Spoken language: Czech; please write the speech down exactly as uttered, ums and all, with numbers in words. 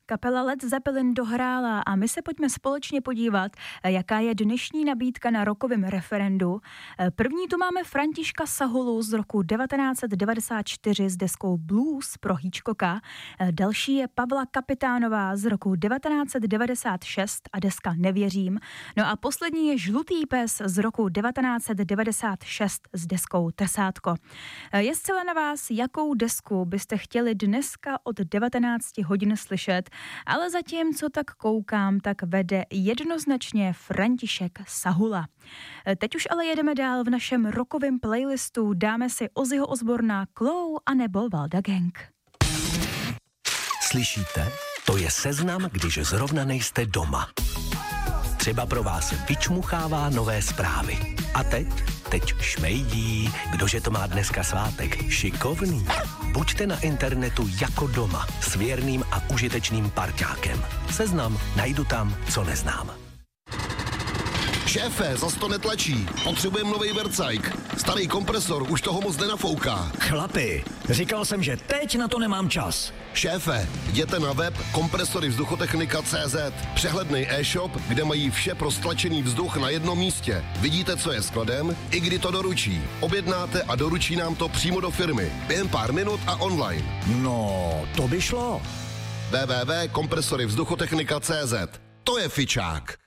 Kapela Led Zeppelin dohrála a my se pojďme společně podívat, jaká je dnešní nabídka na rockovém referendu. První tu máme Františka Sahulu z roku devatenáct set devadesát čtyři s deskou Blues pro Hitchcocka. Další je Pavla Kapitánová z roku devatenáct set devadesát šest a deska Nevěřím. No a poslední je Žlutý pes z roku devatenáct set devadesát šest s deskou Trsátko. Je zcela na vás, jakou desku byste chtěli dneska od devatenáct hodin slyšet, ale zatím, co tak koukám, tak vede jednoznačně František Sahula. Teď už ale jedeme dál v našem rockovém playlistu, dáme si Ozzyho Osborna, Clow a nebo Valda Gang. Slyšíte? To je seznam, když zrovna nejste doma. Třeba pro vás vyčmuchává nové zprávy. A teď? Teď šmejdí. Kdože to má dneska svátek? Šikovný. Buďte na internetu jako doma s věrným a užitečným parťákem. Seznam najdu tam, co neznám. Šéfe, zas to netlačí. Potřebujeme novej vercajk. Starý kompresor už toho moc nenafouká. Chlapi, říkal jsem, že teď na to nemám čas. Šéfe, jděte na web kompresory vzduchotechnika tečka cé zet. Přehledný e-shop, kde mají vše pro stlačený vzduch na jednom místě. Vidíte, co je skladem, i kdy to doručí. Objednáte a doručí nám to přímo do firmy. Během pár minut a online. No, to by šlo. w w w tečka kompresory vzduchotechnika tečka cé zet. To je fičák.